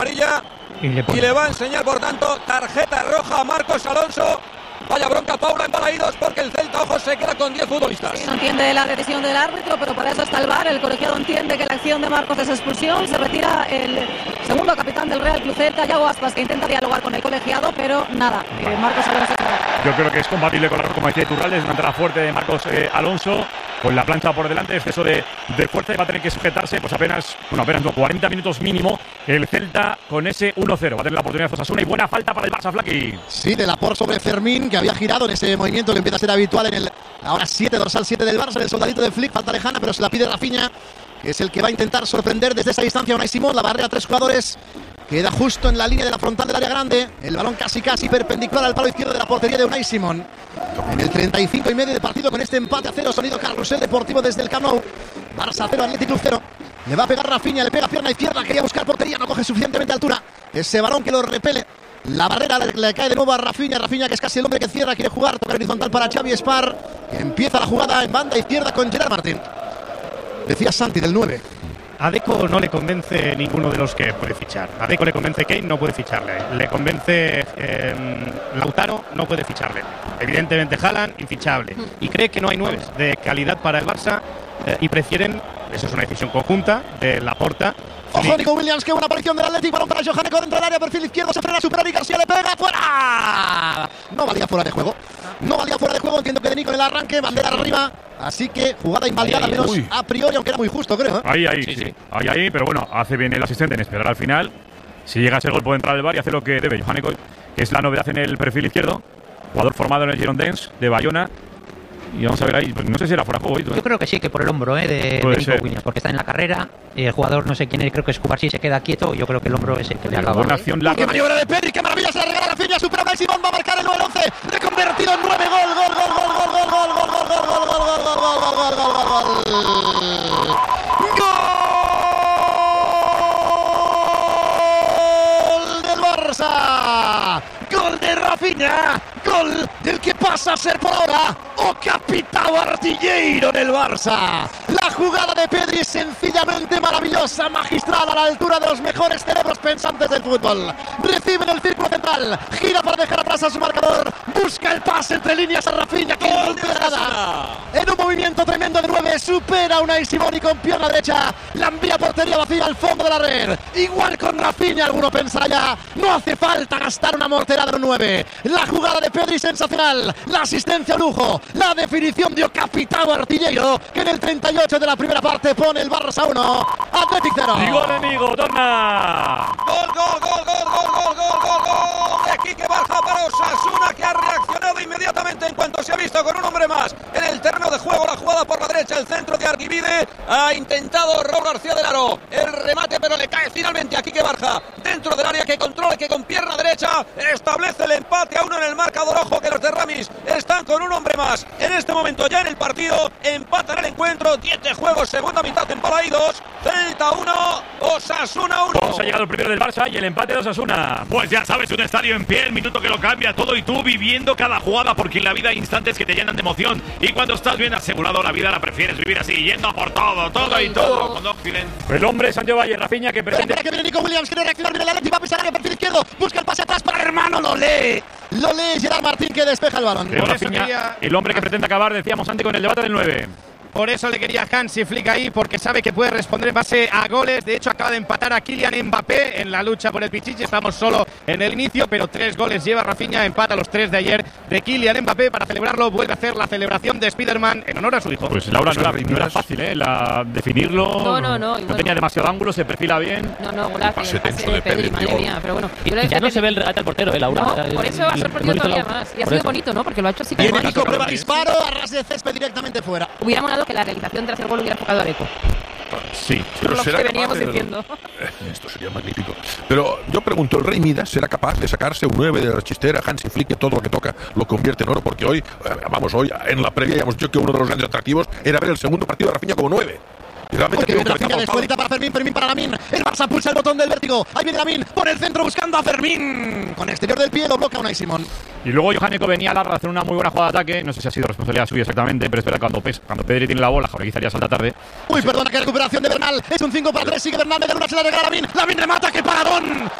amarilla y le va a enseñar, por tanto, tarjeta roja a Marcos Alonso. Vaya bronca, Paula, en Balaídos, porque el Celta, ojo, se queda con 10 futbolistas. Sí, no entiende la decisión del árbitro, pero para eso está el VAR. El colegiado entiende que la acción de Marcos es expulsión. Se retira el segundo capitán del Real Club Celta, Yago Aspas, que intenta dialogar con el colegiado, pero nada. Marcos Alonso. Yo creo que es compatible con la como decía Iturralde, una entrada fuerte de Marcos Alonso, con la plancha por delante, exceso de fuerza, y va a tener que sujetarse, pues apenas 40 minutos mínimo, el Celta con ese 1-0. Va a tener la oportunidad de Osasuna y buena falta para el Barça, Flaqui. Sí, de Laporte sobre Fermín, que había girado en ese movimiento que empieza a ser habitual en el ahora 7, dorsal 7 del Barça, en el soldadito de Flick, falta lejana, pero se la pide Rafinha, que es el que va a intentar sorprender desde esa distancia a Unai Simón. La barrera 3 jugadores, queda justo en la línea de la frontal del área grande, el balón casi perpendicular al palo izquierdo de la portería de Unai Simón. En el 35 y medio de partido, con este empate a 0, sonido Carrusel Deportivo desde el Camp Nou. Barça 0, Athletic Club 0. Le va a pegar Rafinha, le pega pierna izquierda, quería buscar portería, no coge suficientemente altura. Ese balón que lo repele. La barrera le cae de nuevo a Rafinha, que es casi el hombre que cierra, quiere jugar, toca horizontal para Xavi Espar, que empieza la jugada en banda izquierda con Gerard Martín. Decía Santi del 9. A Deco no le convence ninguno de los que puede fichar. A Deco le convence Kane, no puede ficharle. Le convence Lautaro, no puede ficharle. Evidentemente Haaland, infichable. Y cree que no hay 9 de calidad para el Barça y prefieren, eso es una decisión conjunta de Laporta. Ojo, Nico Williams, qué buena aparición del Athletic, balón para Johaneko dentro del área, perfil izquierdo, se frena, supera y García le pega, ¡fuera! No valía fuera de juego, entiendo que de Nico en el arranque, bandera arriba, así que jugada invalidada, al menos a priori, aunque era muy justo, creo. Ahí, pero bueno, hace bien el asistente en esperar al final. Si llega a ser gol puede entrar al VAR y hacer lo que debe. Johaneko, que es la novedad en el perfil izquierdo, jugador formado en el Girondins de Bayona. Y vamos a ver ahí, pues no sé si era fuera de juego. Yo creo que sí, que por el hombro de Nico Williams, porque está en la carrera. Y el jugador, no sé quién es, creo que es Cubarsí, se queda quieto. Yo creo que el hombro es el que le acaba. Buena acción larga. ¡Qué maniobra de Pedri! ¡Qué maravilla! Se la regala Rafinha, supera a Simón, va a marcar el 9-11. Reconvertido en 9, gol. ¡Gol del Barça! ¡Gol de Rafinha! ¡Gol del que pasa a ser por ahora o capitão artilleiro del Barça! La jugada de Pedri es sencillamente maravillosa, magistral, a la altura de los mejores cerebros pensantes del fútbol. Recibe en el círculo central, gira para dejar atrás a su marcador, busca el pase entre líneas a Rafinha, que en un movimiento tremendo de 9 supera a Unai Simón y con pierna derecha la envía portería vacía al fondo de la red. Igual con Rafinha, alguno pensará ya, no hace falta gastar una morterada en 9. La jugada de Pedri sensacional, la asistencia lujo, la definición de capitão artillero, que en el 38 de la primera parte pone el Barça 1, Athletic 0. Y gol amigo, torna. Gol de Quique Barja para Osasuna, que ha reaccionado inmediatamente en cuanto se ha visto con un hombre más en el terreno de juego. La jugada por la derecha, el centro de Arquivide, ha intentado Raúl García del Aro el remate, pero le cae finalmente a Quique Barja dentro del área, que controla, que con pierna derecha establece el empate a 1 en el marcador. Ojo que los de Ramis están con un hombre más en este momento ya en el partido, empatan el encuentro, 10 de juego, segunda mitad en Balaídos, Celta 1, Osasuna 1. Pues ha llegado el primero del Barça y el empate de Osasuna. Pues ya sabes, un estadio en pie, el minuto que lo cambia todo, y tú viviendo cada jugada, porque en la vida hay instantes que te llenan de emoción, y cuando estás bien asegurado la vida la prefieres vivir así, yendo a por todo y todo. Con el hombre Sancho Valle, Rafinha, que presenta. Que viene Nico Williams, quiere reaccionar, viene el Athletic, va a pisar área, perfil izquierdo, busca el pase atrás para el hermano, lo lee Gerard Martín, que despeja el balón. Rafinha, el hombre que pretende acabar, decíamos antes, con el debate del 9. Por eso le quería Hansi Flick ahí, porque sabe que puede responder en base a goles. De hecho, acaba de empatar a Kylian Mbappé en la lucha por el Pichichi. Estamos solo en el inicio, pero 3 goles lleva Rafinha, empata los 3 de ayer de Kylian Mbappé. Para celebrarlo, vuelve a hacer la celebración de Spiderman en honor a su hijo. Pues Laura, no era fácil, definirlo. No tenía demasiado ángulo, se perfila bien. Pase de Pedri, madre mía. Pero bueno, ya no se ve el regate al portero, Laura. No, por eso ha sorprendido todavía más. Y ha sido bonito, ¿no? Porque lo ha hecho así como. Viene Nico, prueba disparo, a ras de césped directamente fuera. Hubiera molado que la realización tras el gol hubiera enfocado a Deco. Sí, pero lo que veníamos diciendo. Esto sería magnífico. Pero yo pregunto, ¿el Rey Midas será capaz de sacarse un 9 de la chistera? Hansi Flick, que todo lo que toca lo convierte en oro, porque hoy en la previa ya hemos dicho que uno de los grandes atractivos era ver el segundo partido de Rafinha como 9. Porque viene Rafinha, descuadrita para Fermín para Lamine. El Barça pulsa el botón del vértigo. Ahí viene Lamine por el centro buscando a Fermín. Con exterior del pie lo bloquea Unai Simón. Y luego Johanneco venía a larga a hacer una muy buena jugada de ataque. No sé si ha sido responsabilidad suya exactamente, pero espera, cuando Pedri tiene la bola, Jauregui ya salta tarde. Uy, perdona, qué recuperación de Bernal. Es un 5 para 3. Sigue Bernal, mete una chela de Lamin. Lamin remata, qué paradón.